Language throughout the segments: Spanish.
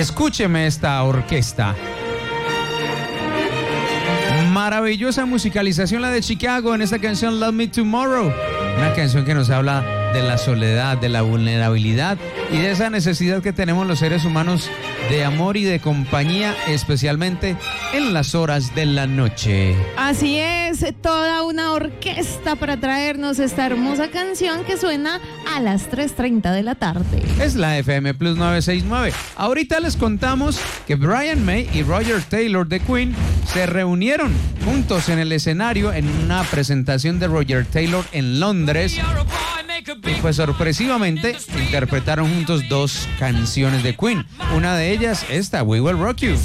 Escúcheme esta orquesta. Maravillosa musicalización la de Chicago en esta canción Love Me Tomorrow. Una canción que nos habla de la soledad, de la vulnerabilidad y de esa necesidad que tenemos los seres humanos de amor y de compañía, especialmente en las horas de la noche. Así es, toda una orquesta para traernos esta hermosa canción que suena a las 3:30 de la tarde. Es la FM Plus 969. Ahorita les contamos que Brian May y Roger Taylor de Queen se reunieron juntos en el escenario en una presentación de Roger Taylor en Londres. Y pues sorpresivamente interpretaron juntos dos canciones de Queen. Una de ellas, esta, We Will Rock You.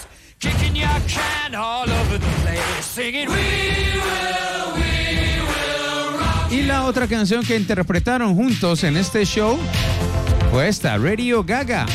Y la otra canción que interpretaron juntos en este show fue esta, Radio Gaga.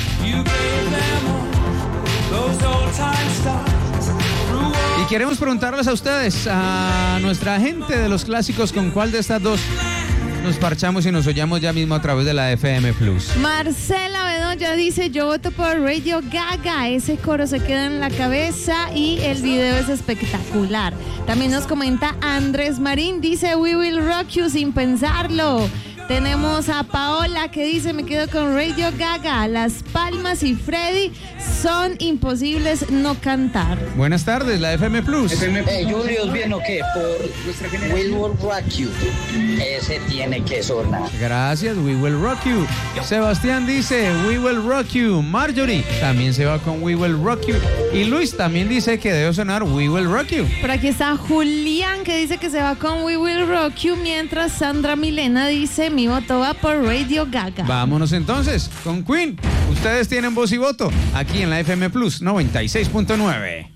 Y queremos preguntarles a ustedes, a nuestra gente de los clásicos, ¿con cuál de estas dos nos parchamos y nos oyamos ya mismo a través de la FM Plus? Marcela Bedoya dice, yo voto por Radio Gaga, ese coro se queda en la cabeza y el video es espectacular. También nos comenta Andrés Marín, dice We Will Rock You sin pensarlo. Tenemos a Paola que dice, me quedo con Radio Gaga, Las Palmas y Freddy son imposibles no cantar. Buenas tardes, la FM Plus. Julius, ¿bien o qué? Por We Will Rock You. Ese tiene que sonar. Gracias, We Will Rock You. Sebastián dice, We Will Rock You. Marjorie también se va con We Will Rock You. Y Luis también dice que debe sonar We Will Rock You. Por aquí está Julián que dice que se va con We Will Rock You, mientras Sandra Milena dice, mi voto va por Radio Gaga. Vámonos entonces con Queen. Ustedes tienen voz y voto aquí en la FM Plus 96.9.